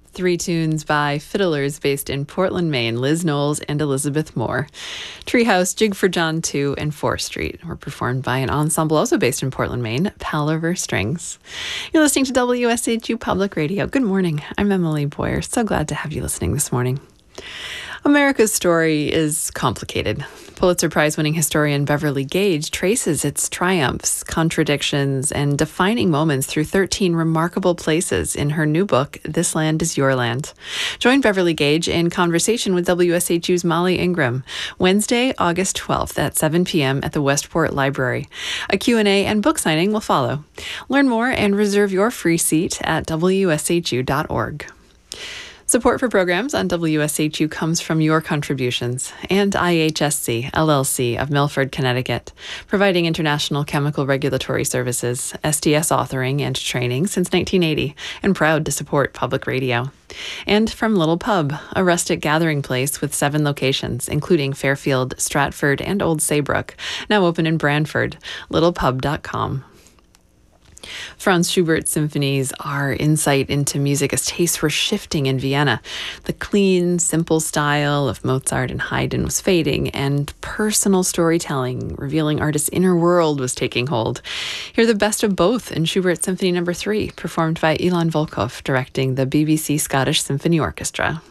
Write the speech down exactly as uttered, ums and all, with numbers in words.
Three tunes by fiddlers based in Portland, Maine, Liz Knowles and Elizabeth Moore. Treehouse, Jig for John two, and fourth Street were performed by an ensemble also based in Portland, Maine, Palaver Strings. You're listening to W S H U Public Radio. Good morning. I'm Emily Boyer. So glad to have you listening this morning. America's story is complicated. Pulitzer Prize-winning historian Beverly Gage traces its triumphs, contradictions, and defining moments through thirteen remarkable places in her new book, This Land is Your Land. Join Beverly Gage in conversation with W S H U's Molly Ingram, Wednesday, August twelfth at seven p.m. at the Westport Library. A Q and A and book signing will follow. Learn more and reserve your free seat at W S H U dot org. Support for programs on W S H U comes from your contributions and I H S C, L L C of Milford, Connecticut, providing international chemical regulatory services, S T S authoring and training since nineteen eighty, and proud to support public radio. And from Little Pub, a rustic gathering place with seven locations, including Fairfield, Stratford, and Old Saybrook, now open in Brantford, little pub dot com. Franz Schubert's symphonies are insight into music as tastes were shifting in Vienna. The clean, simple style of Mozart and Haydn was fading, and personal storytelling, revealing artists' inner world, was taking hold. Hear the best of both in Schubert's Symphony Number three, performed by Ilan Volkov, directing the B B C Scottish Symphony Orchestra.